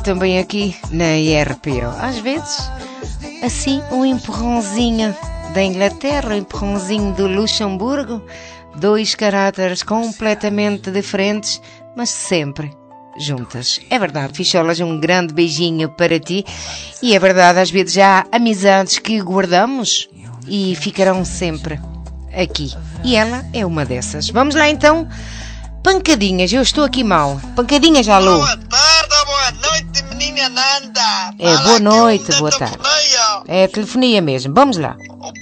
Também aqui na IRPO. Às vezes, assim, um empurrãozinho da Inglaterra, um empurrãozinho do Luxemburgo, dois caráteres completamente diferentes, mas sempre juntas. É verdade, Ficholas, um grande beijinho para ti. E é verdade, às vezes há amizades que guardamos e ficarão sempre aqui. E ela é uma dessas. Vamos lá então. Pancadinhas, eu estou aqui mal. Pancadinhas, alô. Boa tarde, boa noite, menina Nanda. É, boa noite, boa tarde. É telefonia mesmo, vamos lá. O